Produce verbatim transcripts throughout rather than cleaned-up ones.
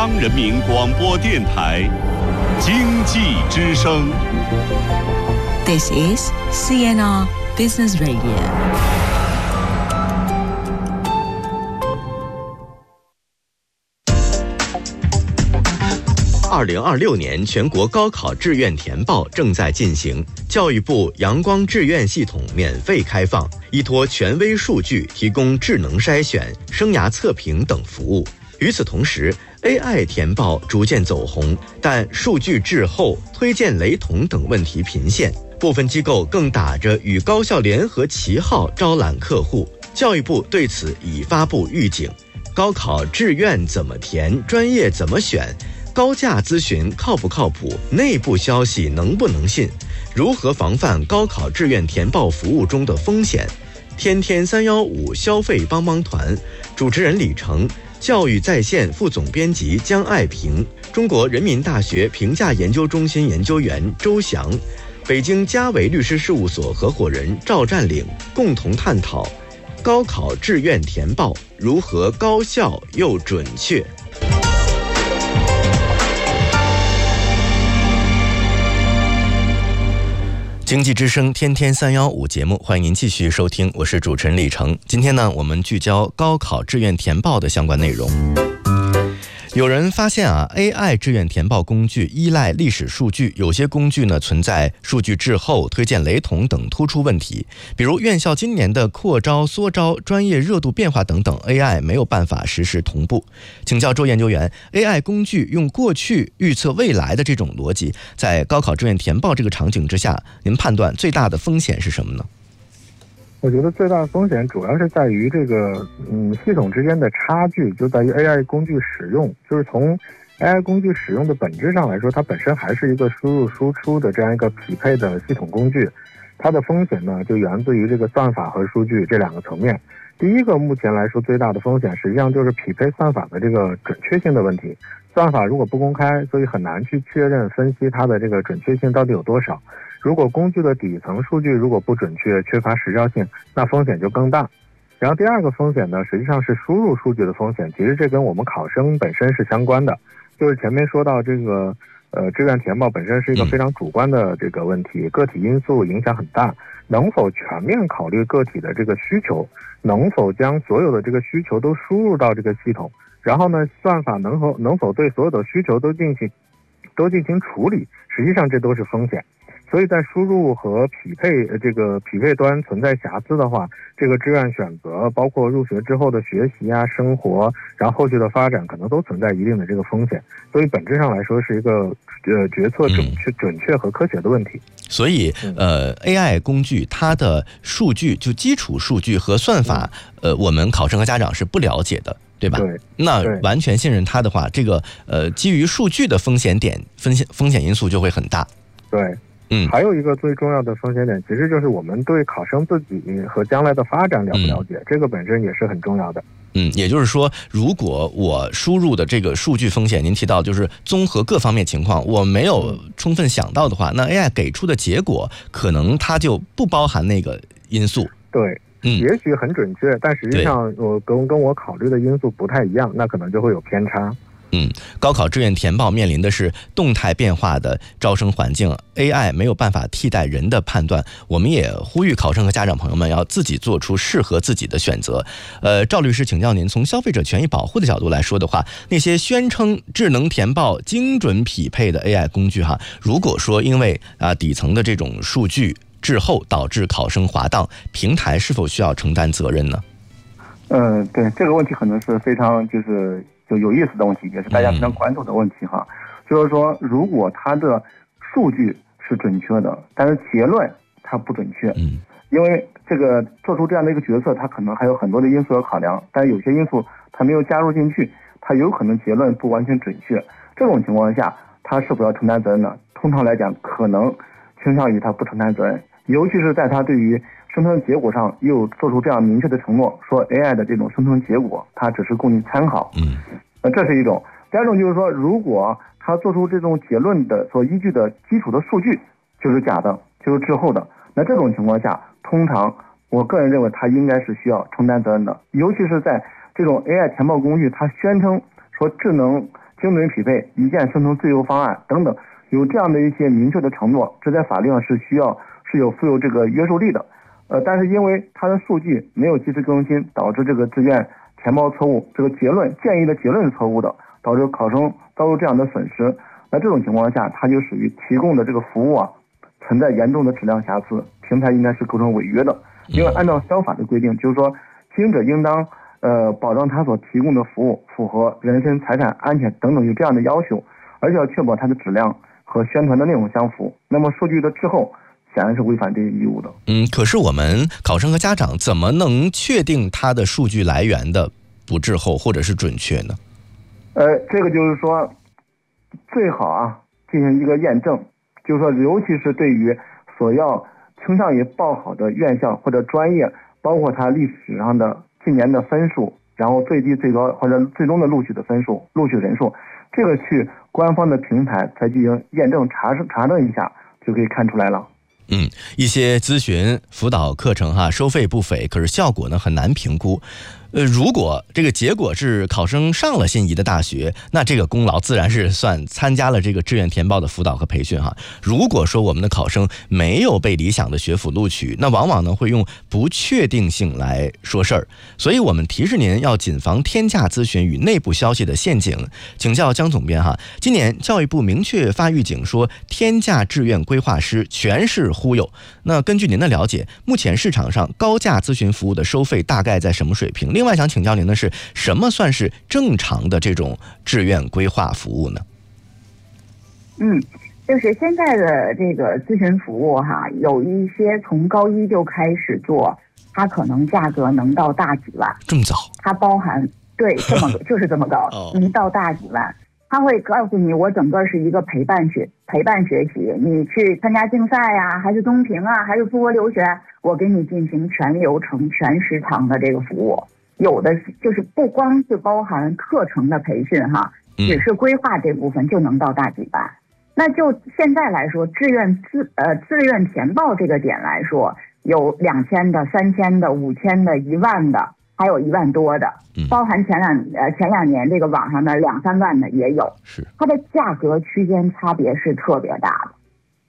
央人民广播电台经济之声。 This is C N R Business Radio。 二零二六年全国高考志愿填报正在进行，教育部阳光志愿系统免费开放，依托权威数据提供智能筛选、生涯测评等服务。与此同时 ，A I 填报逐渐走红，但数据滞后、推荐雷同等问题频现，部分机构更打着与高校联合旗号招揽客户。教育部对此已发布预警：高考志愿怎么填，专业怎么选？ 高价咨询靠不靠谱？内部消息能不能信？如何防范高考志愿填报服务中的风险？天天三幺五消费帮帮团，主持人李成，教育在线副总编辑江爱萍，中国人民大学评价研究中心研究员周翔，北京嘉维律师事务所合伙人赵占领，共同探讨高考志愿填报如何高效又准确。 经济之声天天三幺五节目，欢迎您继续收听，我是主持人李成。今天呢，我们聚焦高考志愿填报的相关内容。有人发现啊 ，A I 志愿填报工具依赖历史数据，有些工具呢存在数据滞后、推荐雷同等突出问题。比如院校今年的扩招、缩招、专业热度变化等等 ，A I 没有办法实时同步。请教周研究员 ，A I 工具用过去预测未来的这种逻辑，在高考志愿填报这个场景之下，您判断最大的风险是什么呢？ 我觉得最大的风险主要是在于这个，嗯，系统之间的差距，就在于 A I 工具使用。就是从 A I 工具使用的本质上来说，它本身还是一个输入输出的这样一个匹配的系统工具。它的风险呢，就源自于这个算法和数据这两个层面。第一个，目前来说最大的风险，实际上就是匹配算法的这个准确性的问题。算法如果不公开，所以很难去确认分析它的这个准确性到底有多少。 如果工具的底层数据如果不准确、缺乏时效性，那风险就更大。然后第二个风险呢，实际上是输入数据的风险。其实这跟我们考生本身是相关的，就是前面说到这个，呃，志愿填报本身是一个非常主观的这个问题，个体因素影响很大。能否全面考虑个体的这个需求，能否将所有的这个需求都输入到这个系统，然后呢，算法能否能否对所有的需求都进行都进行处理，实际上这都是风险。 所以在输入和匹配这个匹配端存在瑕疵的话，这个志愿选择，包括入学之后的学习啊、生活，然后后续的发展，可能都存在一定的这个风险。所以本质上来说，是一个呃决策准确、准确和科学的问题。所以呃 ，A I 工具它的数据就基础数据和算法，呃，我们考生和家长是不了解的。 对吧？对，那完全信任它的话，这个呃，基于数据的风险点、风险风险因素就会很大。对，嗯，还有一个最重要的风险点，其实就是我们对考生自己和将来的发展了不了解，嗯、这个本身也是很重要的。嗯，也就是说，如果我输入的这个数据风险，您提到就是综合各方面情况，我没有充分想到的话，那 A I 给出的结果可能它就不包含那个因素。对。 嗯，也许很准确，但实际上我跟跟我考虑的因素不太一样，那可能就会有偏差。嗯，高考志愿填报面临的是动态变化的招生环境 ，A I 没有办法替代人的判断。我们也呼吁考生和家长朋友们要自己做出适合自己的选择。呃，赵律师，请教您，从消费者权益保护的角度来说的话，那些宣称智能填报、精准匹配的 A I 工具哈，如果说因为啊、呃、底层的这种数据 滞后导致考生滑档，平台是否需要承担责任呢？ 呃，对这个问题可能是非常就是就有意思的问题，也是大家非常关注的问题哈。嗯、就是说，如果它的数据是准确的，但是结论它不准确，嗯，因为这个做出这样的一个决策，它可能还有很多的因素要考量，但是有些因素它没有加入进去，它有可能结论不完全准确。这种情况下，它是否要承担责任呢？通常来讲，可能倾向于它不承担责任。 尤其是在他对于生成结果上又做出这样明确的承诺，说 A I 的这种生成结果，它只是供你参考。嗯，呃，这是一种。第二种就是说，如果他做出这种结论的所依据的基础的数据就是假的，就是滞后的，那这种情况下，通常我个人认为他应该是需要承担责任的。尤其是在这种 A I 填报工具，它宣称说智能精准匹配、一键生成最优方案等等，有这样的一些明确的承诺，这在法律上是需要是有负有这个约束力的。呃，但是因为它的数据没有及时更新，导致这个志愿填报错误，这个结论建议的结论是错误的，导致考生遭受这样的损失。那这种情况下，它就属于提供的这个服务啊存在严重的质量瑕疵，平台应该是构成违约的。因为按照消法的规定，就是说经营者应当呃保障他所提供的服务符合人身财产安全等等有这样的要求，而且要确保它的质量和宣传的内容相符。那么数据的滞后显然是违反这个义务的。 嗯，可是我们考生和家长怎么能确定他的数据来源的不滞后或者是准确呢？ 呃，这个就是说最好啊进行一个验证，就是说尤其是对于所要倾向于报考的院校或者专业，包括它历史上的近年的分数，然后最低最高或者最终的录取的分数、录取人数，这个去官方的平台才进行验证查查证一下，就可以看出来了。 嗯，一些咨询辅导课程哈，收费不菲，可是效果呢很难评估。呃，如果这个结果是考生上了心仪的大学，那这个功劳自然是算参加了这个志愿填报的辅导和培训哈。如果说我们的考生没有被理想的学府录取，那往往呢会用不确定性来说事儿。所以我们提示您要谨防天价咨询与内部消息的陷阱。请教江总编哈，今年教育部明确发预警说，天价志愿规划师全是忽悠。那根据您的了解，目前市场上高价咨询服务的收费大概在什么水平？另外想请教您的是，什么算是正常的这种志愿规划服务呢？ 嗯，就是现在的这个咨询服务哈，有一些从高一就开始做，它可能价格能到大几万。 这么早？ 它包含对这么就是这么高，能到大几万。他会告诉你，我整个是一个陪伴学陪伴学习，你去参加竞赛呀、啊，还是东评啊，还是出国留学，我给你进行全流程、全时长的这个服务。有的就是不光是包含课程的培训哈，只是规划这部分就能到大几万。那就现在来说，志愿自呃自愿填报这个点来说，有两千的、三千的、五千的、一万的，还有一万多的，包含前两呃前两年这个网上的两三万的也有， 是它的价格区间差别是特别大的。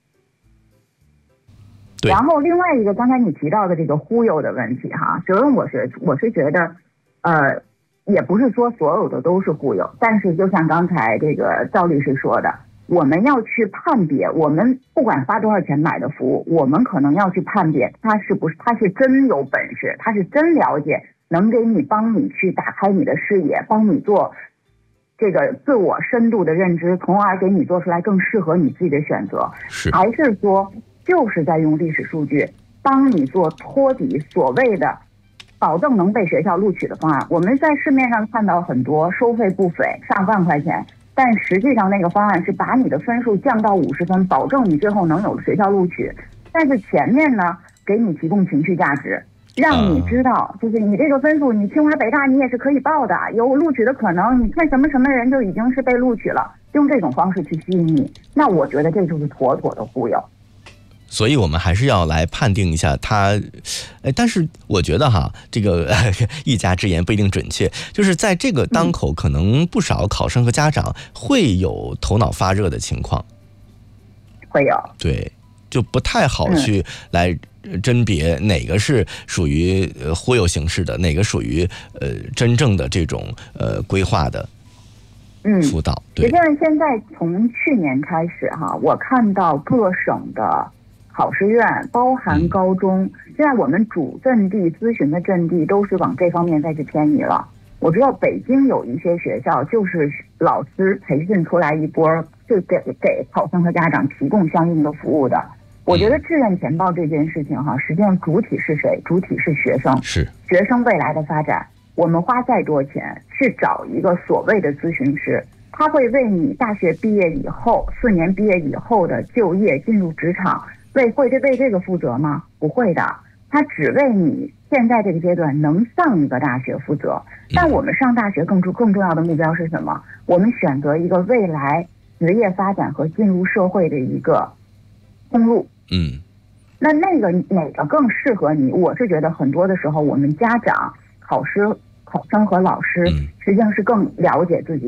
对。 然后另外一个，刚才你提到的这个忽悠的问题哈，首先我是我是觉得，呃，也不是说所有的都是忽悠，但是就像刚才这个赵律师说的，我们要去判别，我们不管花多少钱买的服务，我们可能要去判别他是不是他是真有本事，他是真了解，能给你帮你去打开你的视野，帮你做这个自我深度的认知，从而给你做出来更适合你自己的选择， 是还是说就是在用历史数据帮你做托底所谓的保证能被学校录取的方案。我们在市面上看到很多收费不菲，上万块钱，但实际上那个方案是把你的分数降到五十分，保证你最后能有学校录取，但是前面呢给你提供情绪价值，让你知道就是你这个分数，你清华北大你也是可以报的，有录取的可能，你看什么什么人就已经是被录取了，用这种方式去吸引你，那我觉得这就是妥妥的忽悠。 所以我们还是要来判定一下它，哎，但是我觉得哈，这个一家之言不一定准确，就是在这个当口，可能不少考生和家长会有头脑发热的情况， 会有， 对，就不太好去来甄别哪个是属于忽悠形式的，哪个属于呃真正的这种呃规划的。 嗯， 辅导。 实际上，现在从去年开始哈，我看到各省的考试院，包含高中，嗯、现在我们主阵地咨询的阵地都是往这方面再去偏移了。我知道北京有一些学校，就是老师培训出来一波，就给给考生和家长提供相应的服务的。我觉得志愿填报这件事情哈，实际上主体是谁？主体是学生， 是学生未来的发展。我们花再多钱去找一个所谓的咨询师，他会为你大学毕业以后四年毕业以后的就业进入职场为会为这个负责吗？不会的，他只为你现在这个阶段能上一个大学负责。但我们上大学更重更重要的目标是什么？我们选择一个未来职业发展和进入社会的一个通路。 嗯， 那那个哪个更适合你？我是觉得很多的时候，我们家长、考师、考生和老师实际上是更了解自己的。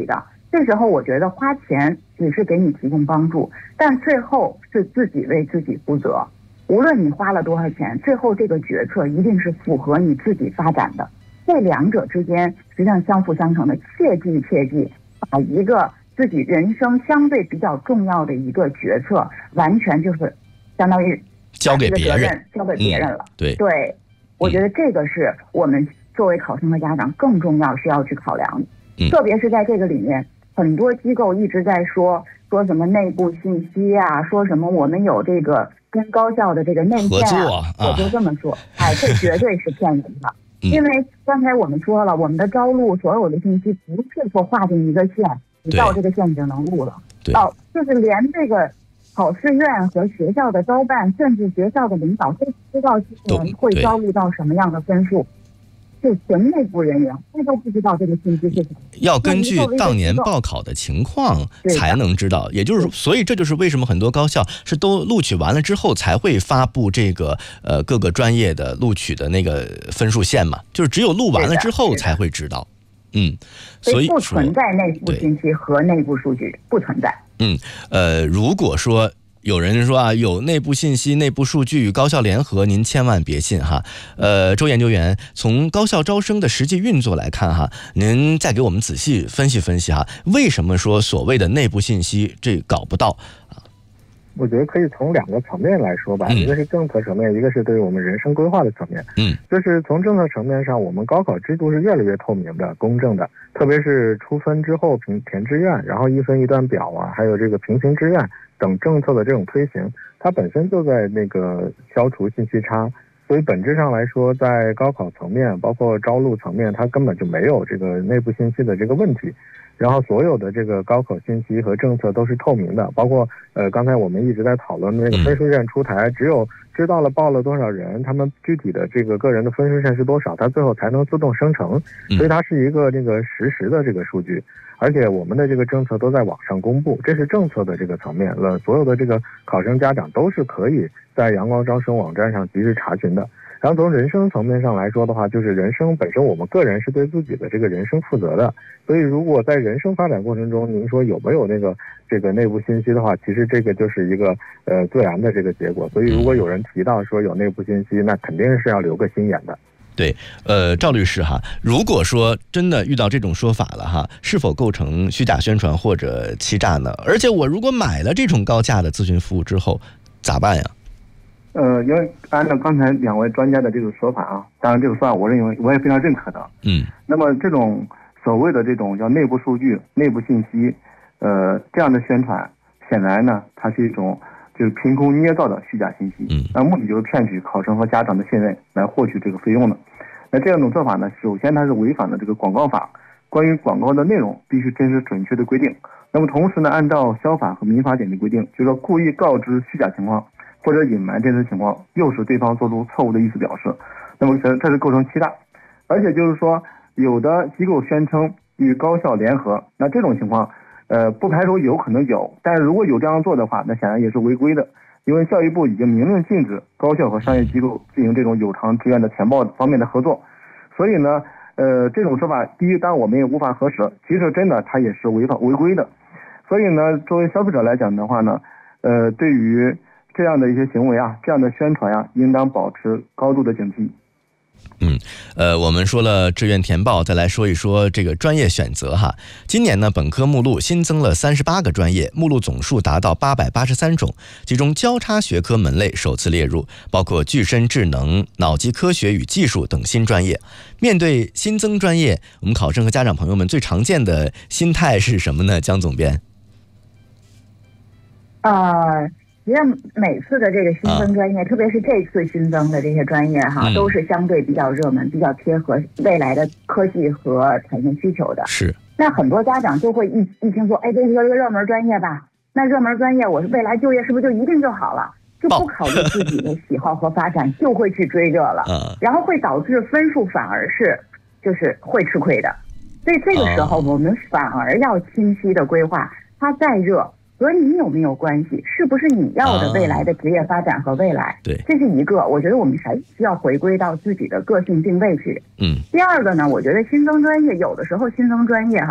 这时候我觉得花钱只是给你提供帮助，但最后是自己为自己负责。无论你花了多少钱，最后这个决策一定是符合你自己发展的。这两者之间实际上相辅相成的，切记切记，把一个自己人生相对比较重要的一个决策，完全就是相当于交给别人， 交给别人了。 嗯、对对，我觉得这个是我们作为考生和家长更重要需要去考量的。 嗯、 特别是在这个里面，很多机构一直在说说什么内部信息啊，说什么我们有这个跟高校的这个内线啊， 我就这么说，哎，这绝对是骗人的。因为刚才我们说了，我们的招录所有的信息不是说划定一个线，你到这个线你就能录了，到就是连这个考试院和学校的招办，甚至学校的领导都不知道今年会招录到什么样的分数，就纯内部人员他都不知道这个信息是什么， 要根据当年报考的情况才能知道。也就是说，所以这就是为什么很多高校是都录取完了之后才会发布这个呃各个专业的录取的那个分数线嘛，就是只有录完了之后才会知道。嗯，所以不存在内部信息和内部数据，不存在。 嗯，呃，如果说有人说啊，有内部信息、内部数据与高校联合，您千万别信哈。呃，周研究员，从高校招生的实际运作来看哈，您再给我们仔细分析分析哈，为什么说所谓的内部信息这搞不到啊？ 我觉得可以从两个层面来说吧，嗯、一个是政策层面，一个是对于我们人生规划的层面。 嗯， 就是从政策层面上，我们高考制度是越来越透明的、公正的，特别是出分之后评填志愿，然后一分一段表啊，还有这个平行志愿等政策的这种推行，它本身就在那个消除信息差。所以本质上来说，在高考层面，包括招录层面，它根本就没有这个内部信息的这个问题。然后所有的这个高考信息和政策都是透明的，包括呃刚才我们一直在讨论的那个分数线出台，只有知道了报了多少人，他们具体的这个个人的分数线是多少，它最后才能自动生成，所以它是一个这个实时的这个数据，而且我们的这个政策都在网上公布，这是政策的这个层面了，所有的这个考生家长都是可以在阳光招生网站上及时查询的。然后从人生层面上来说的话，就是人生本身我们个人是对自己的这个人生负责的，所以如果在人生发展过程中，您说有没有那个这个内部信息的话，其实这个就是一个呃自然的这个结果。所以如果有人提到说有内部信息，那肯定是要留个心眼的。 对，呃，赵律师哈，如果说真的遇到这种说法了哈，是否构成虚假宣传或者欺诈呢？而且我如果买了这种高价的咨询服务之后，咋办呀？ 呃，因为按照刚才两位专家的这种说法啊，当然这个说法我认为我也非常认可的。 嗯， 那么这种所谓的这种叫内部数据、内部信息，呃，这样的宣传，显然呢，它是一种就是凭空捏造的虚假信息。 嗯， 那目的就是骗取考生和家长的信任，来获取这个费用的。那这样一种做法呢，首先它是违反了这个广告法关于广告的内容必须真实准确的规定。那么同时呢，按照消法和民法典的规定，就是说故意告知虚假情况，或者隐瞒真实情况，诱使对方做出错误的意思表示，那么这这是构成欺诈。而且就是说，有的机构宣称与高校联合，那这种情况，呃，不排除有可能有，但是如果有这样做的话，那显然也是违规的，因为教育部已经明令禁止高校和商业机构进行这种有偿志愿的填报方面的合作。所以呢，呃，这种说法，第一，当然我们也无法核实，其实真的它也是违法违规的。所以呢，作为消费者来讲的话呢，呃，对于这样的一些行为啊，这样的宣传啊，应当保持高度的警惕。 嗯，呃，我们说了志愿填报，再来说一说这个专业选择哈。今年呢，本科目录新增了三十八个专业，目录总数达到八百八十三种，其中交叉学科门类首次列入，包括具身智能、脑机科学与技术等新专业。面对新增专业，我们考生和家长朋友们最常见的心态是什么呢？江总编？ 呃。实际上每次的这个新增专业、啊、特别是这次新增的这些专业哈、嗯、都是相对比较热门，比较贴合未来的科技和产业需求的。 是。 那很多家长就会一一听说，哎，这是个热门专业吧，那热门专业我未来就业是不是就一定就好了，就不考虑自己的喜好和发展就会去追这了、 啊、 然后会导致分数反而是就是会吃亏的。所以这个时候我们反而要清晰的规划，它再热和你有没有关系，是不是你要的未来的职业发展和未来、啊、 对， 这是一个我觉得我们还需要回归到自己的个性定位去。 嗯。 第二个呢，我觉得新增专业有的时候新增专业哈，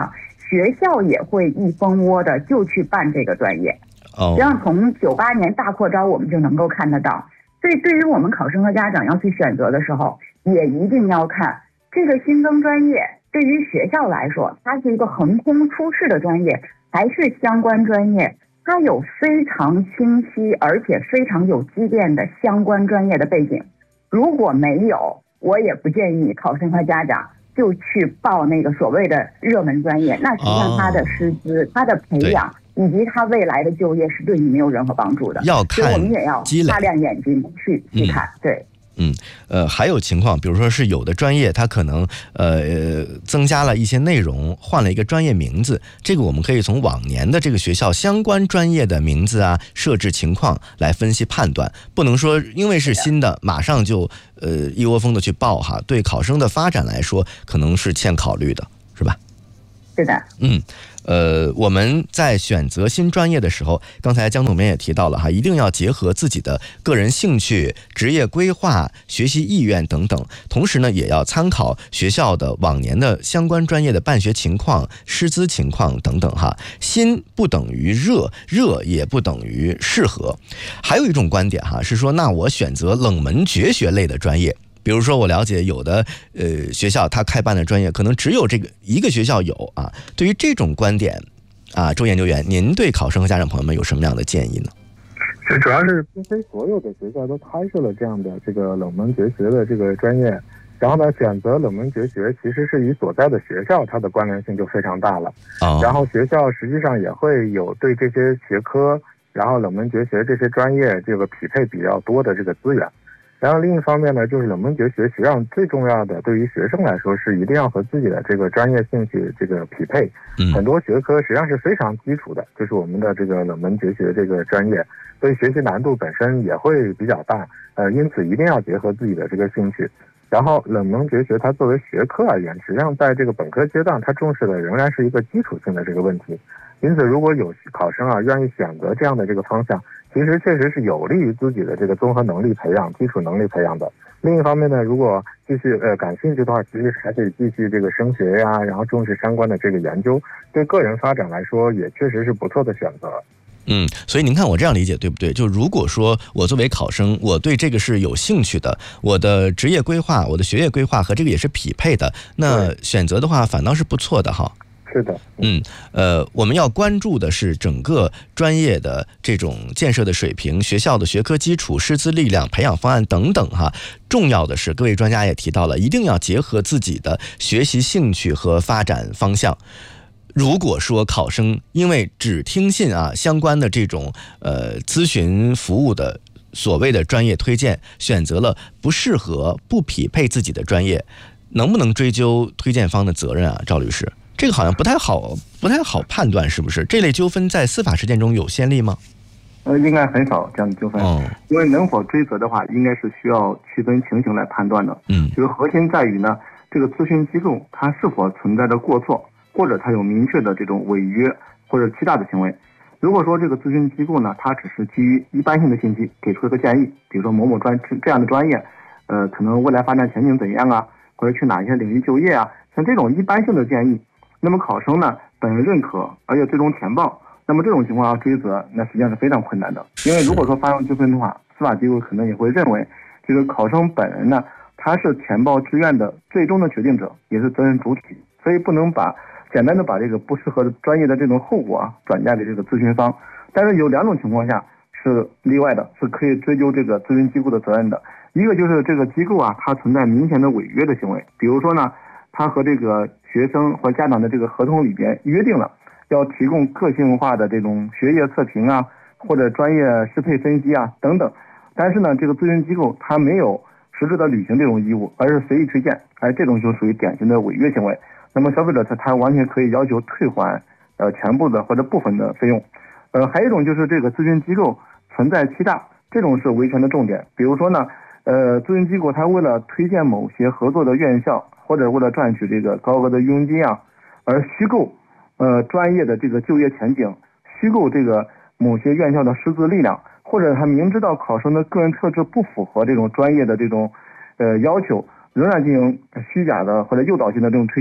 学校也会一蜂窝的就去办这个专业。 哦， 实际上从九八年大扩招我们就能够看得到。所以对于我们考生和家长要去选择的时候，也一定要看这个新增专业对于学校来说，它是一个横空出世的专业，还是相关专业，它有非常清晰而且非常有积淀的相关专业的背景。如果没有，我也不建议考生和家长就去报那个所谓的热门专业，那实际上它的师资、它的培养以及他未来的就业是对你没有任何帮助的。 要看积累， 所以我们也要擦亮眼睛去去看。对。 嗯，呃，还有情况，比如说是有的专业它可能呃增加了一些内容，换了一个专业名字，这个我们可以从往年的这个学校相关专业的名字啊、设置情况来分析判断，不能说因为是新的，马上就呃一窝蜂的去报哈，对考生的发展来说可能是欠考虑的，是吧？ 是的。 嗯。呃，我们在选择新专业的时候，刚才江总编也提到了哈，一定要结合自己的个人兴趣、职业规划、学习意愿等等，同时呢，也要参考学校的往年的相关专业的办学情况、师资情况等等哈。新不等于热，热也不等于适合。还有一种观点哈，是说，那我选择冷门绝学类的专业。比如说我了解有的呃学校它开办的专业可能只有这个一个学校有啊，对于这种观点啊，周研究员，您对考生和家长朋友们有什么样的建议呢？ 这主要是并非所有的学校都开设了这样的这个冷门绝学的这个专业，然后呢，选择冷门绝学其实是与所在的学校它的关联性就非常大了。哦，然后学校实际上也会有对这些学科，然后冷门绝学这些专业这个匹配比较多的这个资源。然后另一方面呢，就是冷门绝学实际上最重要的，对于学生来说是一定要和自己的这个专业兴趣这个匹配。嗯，很多学科实际上是非常基础的，就是我们的这个冷门绝学这个专业，所以学习难度本身也会比较大。呃，因此一定要结合自己的这个兴趣。然后冷门绝学它作为学科而言，实际上在这个本科阶段，它重视的仍然是一个基础性的这个问题。因此，如果有考生啊愿意选择这样的这个方向，其实确实是有利于自己的这个综合能力培养、基础能力培养的。另一方面呢，如果继续呃感兴趣的话，其实还可以继续这个升学呀，然后重视相关的这个研究，对个人发展来说也确实是不错的选择。 嗯，所以您看我这样理解对不对？就如果说我作为考生，我对这个是有兴趣的，我的职业规划、我的学业规划和这个也是匹配的，那选择的话反倒是不错的哈。 是的， 嗯，呃，我们要关注的是整个专业的这种建设的水平、学校的学科基础、师资力量、培养方案等等哈。重要的是，各位专家也提到了，一定要结合自己的学习兴趣和发展方向。如果说考生因为只听信啊相关的这种呃咨询服务的所谓的专业推荐，选择了不适合、不匹配自己的专业，能不能追究推荐方的责任啊？赵律师？这个好像不太好，不太好判断，是不是？这类纠纷在司法实践中有先例吗？ 呃，应该很少这样的纠纷。哦，因为能否追责的话，应该是需要区分情形来判断的。嗯，这个核心在于呢，这个咨询机构它是否存在着过错，或者它有明确的这种违约或者欺诈的行为。如果说这个咨询机构呢，它只是基于一般性的信息给出一个建议，比如说某某专这样的专业，呃，可能未来发展前景怎样啊，或者去哪些领域就业啊，像这种一般性的建议。那么考生呢本人认可，而且最终填报，那么这种情况下追责，那实际上是非常困难的。因为如果说发生纠纷的话，司法机构可能也会认为，这个考生本人呢，他是填报志愿的最终的决定者，也是责任主体，所以不能把简单的把这个不适合的专业的这种后果啊转嫁给这个咨询方。但是有两种情况下是例外的，是可以追究这个咨询机构的责任的。一个就是这个机构啊，它存在明显的违约的行为，比如说呢，他和这个学生和家长的这个合同里边约定了要提供个性化的这种学业测评啊，或者专业适配分析啊等等，但是呢，这个咨询机构它没有实质的履行这种义务，而是随意推荐，哎，这种就属于典型的违约行为。那么消费者他他完全可以要求退还呃全部的或者部分的费用。呃，还有一种就是这个咨询机构存在欺诈，这种是维权的重点。比如说呢，呃，咨询机构它为了推荐某些合作的院校，或者为了赚取这个高额的佣金啊，而虚构呃专业的这个就业前景，虚构这个某些院校的师资力量，或者他明知道考生的个人特质不符合这种专业的这种呃要求，仍然进行虚假的或者诱导性的这种推荐。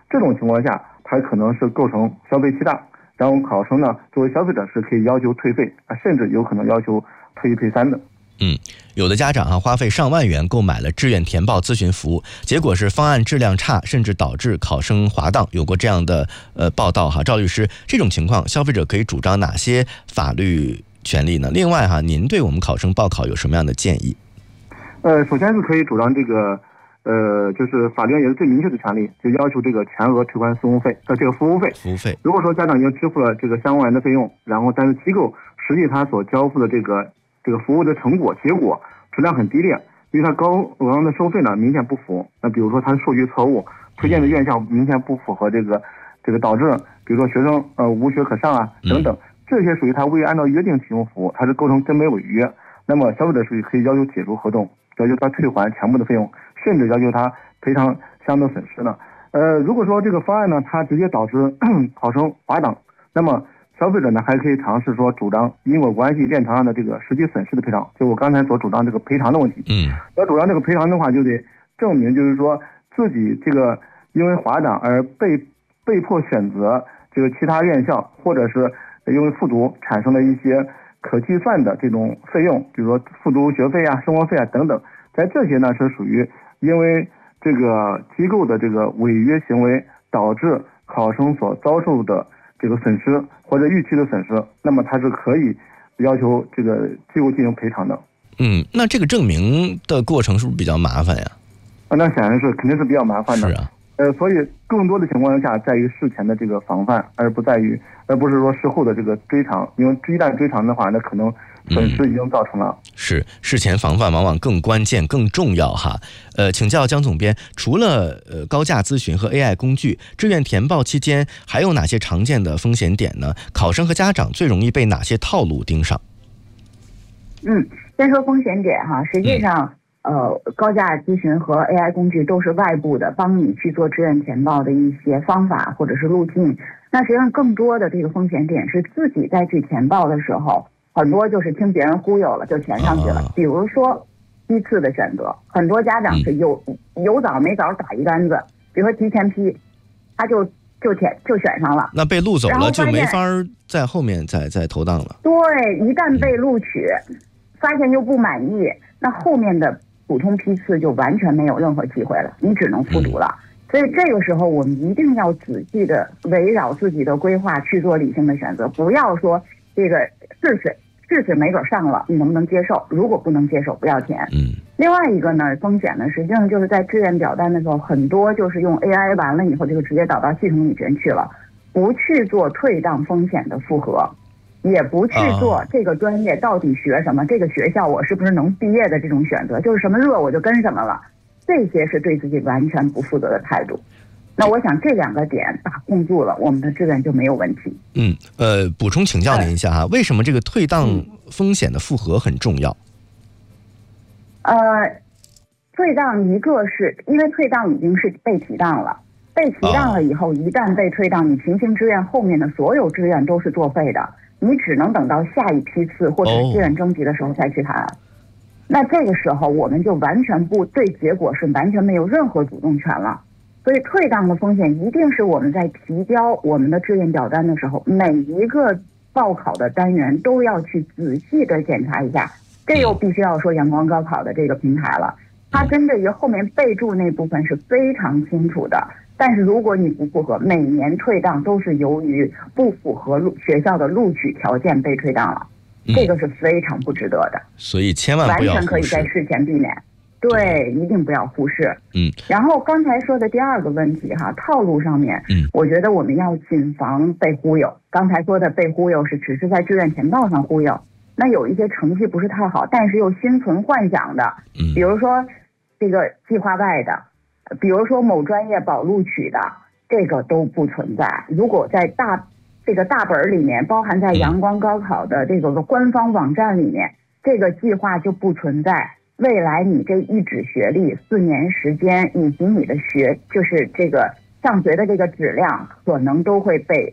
这种情况下，它可能是构成消费欺诈，然后考生呢作为消费者是可以要求退费啊，甚至有可能要求退一赔三的。 嗯，有的家长啊花费上万元购买了志愿填报咨询服务，结果是方案质量差，甚至导致考生滑档，有过这样的呃报道哈。赵律师，这种情况消费者可以主张哪些法律权利呢？另外哈，您对我们考生报考有什么样的建议？ 呃，首先是可以主张这个，呃，就是法律上也是最明确的权利，就要求这个全额退还服务费的这个服务费。 服务费， 如果说家长已经支付了这个相关的费用，然后但是机构实际他所交付的这个这个服务的成果结果质量很低劣，因为他高额的收费呢明显不符。那比如说他的数据错误，推荐的院校明显不符合这个这个导致，比如说学生呃无学可上啊等等，这些属于他未按照约定提供服务，他是构成真伪违约。那么消费者是可以要求解除合同，要求他退还全部的费用，甚至要求他赔偿相应损失呢。呃，如果说这个方案呢，它直接导致考生滑档，那么消费者呢还可以尝试说主张因果关系链条上的这个实际损失的赔偿，就我刚才所主张这个赔偿的问题。 嗯， 要主张这个赔偿的话，就得证明就是说自己这个因为滑档而被被迫选择这个其他院校，或者是因为复读产生了一些可计算的这种费用，比如说复读学费啊、生活费啊等等，在这些呢是属于因为这个机构的这个违约行为导致考生所遭受的这个损失或者预期的损失，那么它是可以要求这个机构进行赔偿的。 嗯，那这个证明的过程是不是比较麻烦呀？ 啊，那显然是肯定是比较麻烦的。 是啊。 呃，所以更多的情况下在于事前的这个防范，而不在于，而不是说事后的这个追偿。因为一旦追偿的话，那可能损失已经造成了。 嗯、是事前防范往往更关键、更重要哈。呃，请教江总编，除了呃高价咨询和 A I 工具，志愿填报期间还有哪些常见的风险点呢？考生和家长最容易被哪些套路盯上？ 嗯，先说风险点哈，实际上。嗯呃，高价咨询和 A I 工具都是外部的，帮你去做志愿填报的一些方法或者是路径。那实际上更多的这个风险点是自己在去填报的时候，很多就是听别人忽悠了就填上去了。比如说批次的选择，很多家长是有有早没早打一竿子，比如说提前批，他就就填就选上了， 那被录走了就没法在后面再再投档了。 对，一旦被录取，发现又不满意，那后面的普通批次就完全没有任何机会了，你只能复读了。所以这个时候我们一定要仔细的围绕自己的规划去做理性的选择，不要说这个试试试试没准上了，你能不能接受？如果不能接受，不要填。 嗯。 另外一个呢，风险呢，实际上就是在志愿表单的时候，很多就是用 A I 完了以后，这个直接导到系统里边去了，不去做退档风险的复核。也不去做这个专业到底学什么，这个学校我是不是能毕业的这种选择，就是什么热我就跟什么了，这些是对自己完全不负责的态度。那我想这两个点把控住了，我们的志愿就没有问题。 嗯，呃，补充请教您一下哈，为什么这个退档风险的复核很重要？ 呃，退档一个是因为退档已经是被提档了，被提档了以后，一旦被退档，你平行志愿后面的所有志愿都是作废的。你只能等到下一批次或者是志愿征集的时候再去谈， oh. 那这个时候我们就完全不对结果是完全没有任何主动权了。所以退档的风险一定是我们在提交我们的志愿表单的时候，每一个报考的单元都要去仔细的检查一下。这又必须要说阳光高考的这个平台了，它针对于后面备注那部分是非常清楚的。但是如果你不符合，每年退档都是由于不符合录学校的录取条件被退档了，嗯、这个是非常不值得的。 所以千万不要忽视， 完全可以在事前避免。对，一定不要忽视。 嗯。 然后刚才说的第二个问题哈，套路上面， 嗯， 我觉得我们要谨防被忽悠。刚才说的被忽悠是只是在志愿填报上忽悠，那有一些成绩不是太好，但是又心存幻想的， 嗯， 比如说这个计划外的。比如说某专业保录取的，这个都不存在。如果在大这个大本里面，包含在阳光高考的这个官方网站里面，这个计划就不存在。未来你这一纸学历、四年时间以及你的学，就是这个上学的这个质量，可能都会被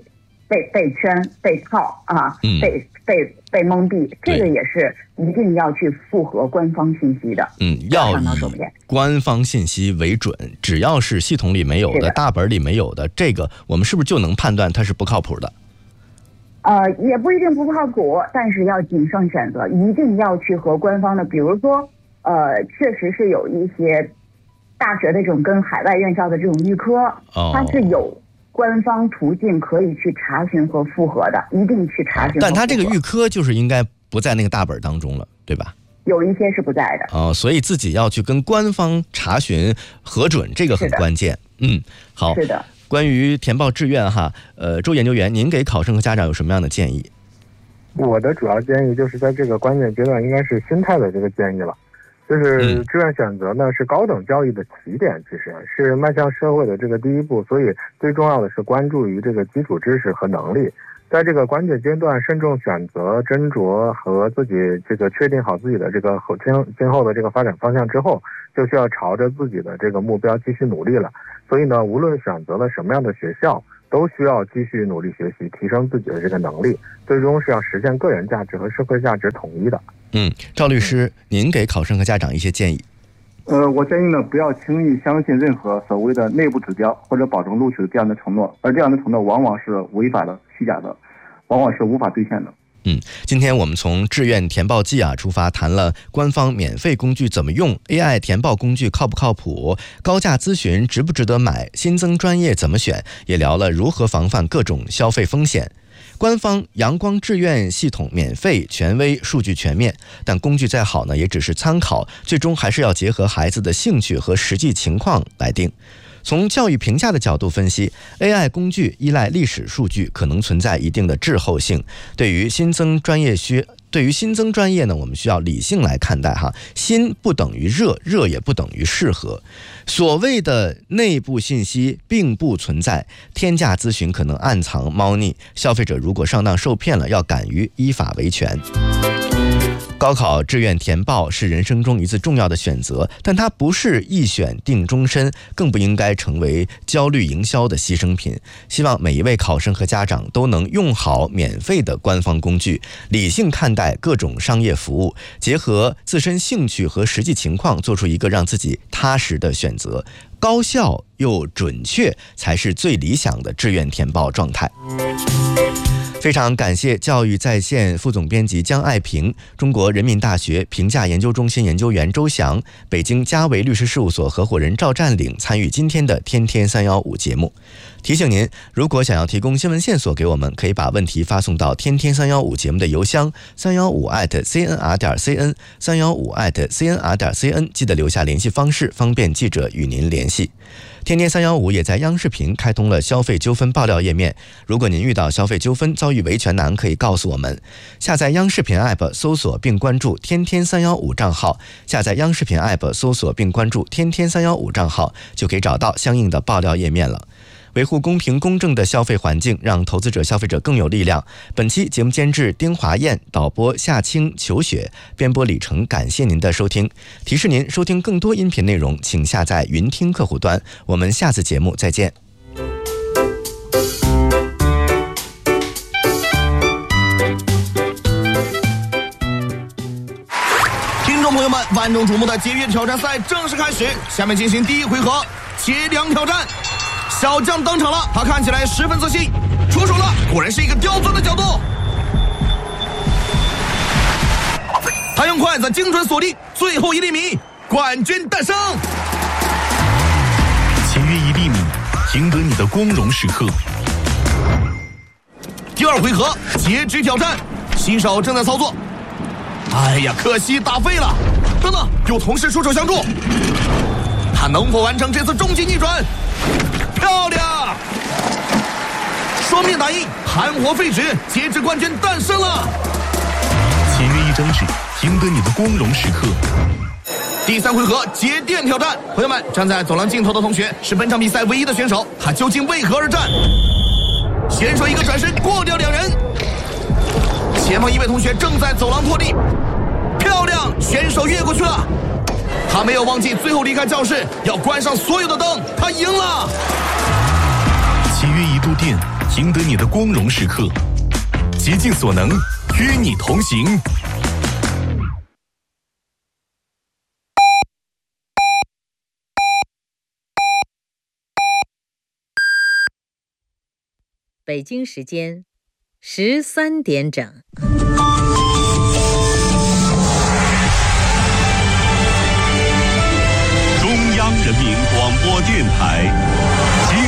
被被圈、被套啊， 嗯、 被被被蒙蔽，这个也是一定要去符合官方信息的。 嗯，要以官方信息为准，只要是系统里没有的、的大本里没有的，这个我们是不是就能判断它是不靠谱的？ 呃，也不一定不靠谱，但是要谨慎选择，一定要去和官方的，比如说，呃，确实是有一些大学的这种跟海外院校的这种预科， 哦、 它是有官方途径可以去查询和复核的，一定去查询。 但它这个预科就是应该不在那个大本当中了，对吧？ 有一些是不在的。 哦，所以自己要去跟官方查询核准，这个很关键。嗯，好。 是的。 关于填报志愿哈，呃，周研究员，您给考生和家长有什么样的建议？ 我的主要建议就是在这个关键阶段，应该是心态的这个建议了。就是志愿选择呢，是高等教育的起点，其实是迈向社会的这个第一步，所以最重要的是关注于这个基础知识和能力。在这个关键阶段，慎重选择、斟酌和自己这个确定好自己的这个后今今后的这个发展方向之后，就需要朝着自己的这个目标继续努力了。所以呢，无论选择了什么样的学校，都需要继续努力学习，提升自己的这个能力，最终是要实现个人价值和社会价值统一的。 嗯，赵律师，您给考生和家长一些建议。 呃，我建议呢，不要轻易相信任何所谓的内部指标或者保证录取的这样的承诺，而这样的承诺往往是违法的、虚假的，往往是无法兑现的。 嗯，今天我们从志愿填报季啊出发，谈了官方免费工具怎么用， A I 填报工具靠不靠谱，高价咨询值不值得买，新增专业怎么选，也聊了如何防范各种消费风险。官方阳光志愿系统免费、权威、数据全面，但工具再好呢，也只是参考，最终还是要结合孩子的兴趣和实际情况来定。从教育评价的角度分析 ，A I 工具依赖历史数据，可能存在一定的滞后性。对于新增专业需，对于新增专业呢，我们需要理性来看待哈。新不等于热，热也不等于适合。所谓的内部信息并不存在，天价咨询可能暗藏猫腻。消费者如果上当受骗了，要敢于依法维权。高考志愿填报是人生中一次重要的选择，但它不是一选定终身，更不应该成为焦虑营销的牺牲品。希望每一位考生和家长都能用好免费的官方工具，理性看待各种商业服务，结合自身兴趣和实际情况，做出一个让自己踏实的选择。高效又准确才是最理想的志愿填报状态。非常感谢教育在线副总编辑江爱萍、中国人民大学评价研究中心研究员周翔、北京嘉维律师事务所合伙人赵占领参与今天的天天三一五节目。提醒您，如果想要提供新闻线索给我们，可以把问题发送到天天三一五节目的邮箱三一五 at c n r 点 c n 三一五 at c n r 点 c n， 记得留下联系方式，方便记者与您联系。天天三一五也在央视频开通了消费纠纷爆料页面，如果您遇到消费纠纷遭遇维权难，可以告诉我们。下载央视频 app 搜索并关注天天三一五账号，下载央视频 app 搜索并关注天天三一五账号，就可以找到相应的爆料页面了。维护公平公正的消费环境，让投资者消费者更有力量。本期节目监制丁华燕，导播夏青、裘雪，编播李成，感谢您的收听。提示您收听更多音频内容，请下载云听客户端。我们下次节目再见。 听众朋友们，万众瞩目的节约挑战赛正式开始，下面进行第一回合节粮挑战。小将登场了，他看起来十分自信，出手了，果然是一个刁钻的角度。他用筷子精准锁定最后一厘米，冠军诞生。 节约一厘米，赢得你的光荣时刻。 第二回合截肢挑战，新手正在操作。哎呀，可惜打废了。等等，有同事出手相助，他能否完成这次终极逆转？漂亮！双面打印，含活废纸，截肢冠军诞生了。 节约一张纸，赢得你的光荣时刻。 第三回合节电挑战，朋友们，站在走廊尽头的同学是本场比赛唯一的选手，他究竟为何而战？选手一个转身过掉两人，前方一位同学正在走廊破地，漂亮！选手越过去了。他没有忘记最后离开教室要关上所有的灯，他赢了。 节约一度电， 赢得你的光荣时刻。竭尽所能，与你同行。 北京时间十三点整。